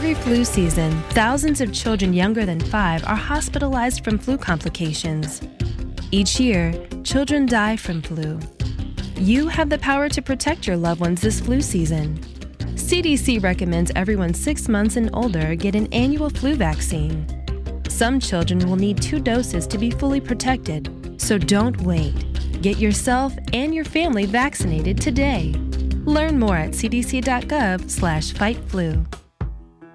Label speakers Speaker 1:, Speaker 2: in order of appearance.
Speaker 1: Every flu season, thousands of children younger than 5 are hospitalized from flu complications. Each year, children die from flu. You have the power to protect your loved ones this flu season. CDC recommends everyone 6 months and older get an annual flu vaccine. Some children will need 2 doses to be fully protected, so don't wait. Get yourself and your family vaccinated today. Learn more at cdc.gov/fightflu.